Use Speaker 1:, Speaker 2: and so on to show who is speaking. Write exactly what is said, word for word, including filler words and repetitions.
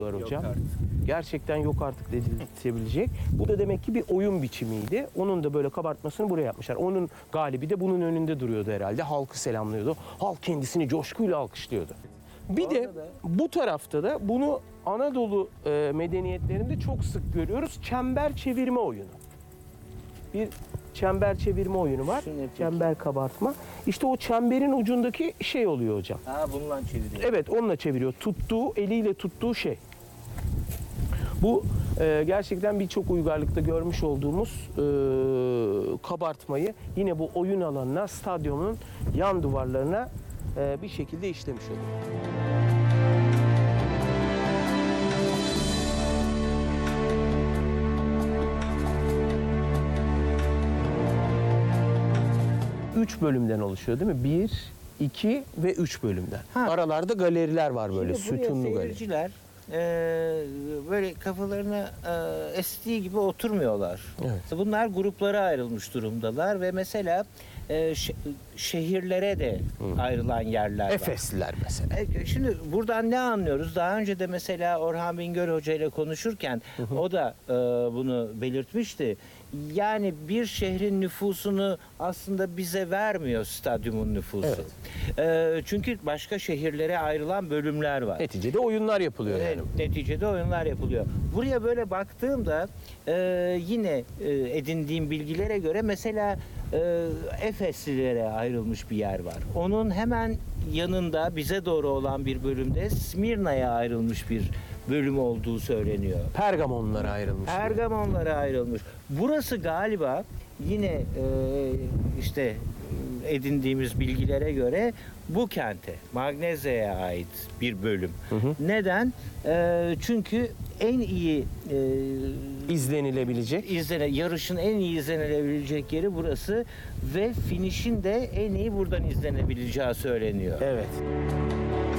Speaker 1: var hocam.
Speaker 2: Yok artık.
Speaker 1: Gerçekten yok artık dedirtebilecek. Bu da demek ki bir oyun biçimiydi. Onun da böyle kabartmasını buraya yapmışlar. Onun galibi de bunun önünde duruyordu herhalde. Halkı selamlıyordu. Halk kendisini coşkuyla alkışlıyordu. Bir de bu tarafta da bunu Anadolu e, medeniyetlerinde çok sık görüyoruz. Çember çevirme oyunu. Bir çember çevirme oyunu var.
Speaker 2: Şu ne peki?
Speaker 1: Çember kabartma. İşte o çemberin ucundaki şey oluyor hocam.
Speaker 2: Ha bununla çeviriyor.
Speaker 1: Evet, onunla çeviriyor. Tuttuğu, eliyle tuttuğu şey. Bu e, gerçekten birçok uygarlıkta görmüş olduğumuz e, kabartmayı yine bu oyun alanına, stadyumun yan duvarlarına e, bir şekilde işlemiş oluyor. Üç bölümden oluşuyor değil mi? Bir, iki ve üç bölümden.
Speaker 2: Ha.
Speaker 1: Aralarda galeriler var böyle,
Speaker 2: Şimdi buraya
Speaker 1: sütunlu galeri.
Speaker 2: seyirciler e, böyle kafalarına e, estiği gibi oturmuyorlar.
Speaker 1: Evet.
Speaker 2: Bunlar gruplara ayrılmış durumdalar ve mesela e, ş- şehirlere de ayrılan yerler var.
Speaker 1: Efesliler mesela.
Speaker 2: E, Şimdi buradan ne anlıyoruz? Daha önce de mesela Orhan Bingöl Hoca ile konuşurken o da e, bunu belirtmişti. Yani bir şehrin nüfusunu aslında bize vermiyor stadyumun nüfusu. E, çünkü başka şehirlere ayrılan bölümler var.
Speaker 1: Neticede oyunlar yapılıyor
Speaker 2: Evet,
Speaker 1: yani.
Speaker 2: neticede oyunlar yapılıyor. Buraya böyle baktığımda e, yine e, edindiğim bilgilere göre mesela e, Efeslilere ayrılmış bir yer var. Onun hemen yanında bize doğru olan bir bölümde Smirna'ya ayrılmış bir bölüm olduğu söyleniyor.
Speaker 1: Pergamonlara ayrılmış.
Speaker 2: Pergamonlara ayrılmış. Burası galiba yine e, işte edindiğimiz bilgilere göre bu kente, Magnezya'ya ait bir bölüm.
Speaker 1: Hı hı.
Speaker 2: Neden? E, çünkü en iyi e,
Speaker 1: İzlenilebilecek.
Speaker 2: izlene, yarışın en iyi izlenebilecek yeri burası ve finişin de en iyi buradan izlenebileceği söyleniyor.
Speaker 1: Evet.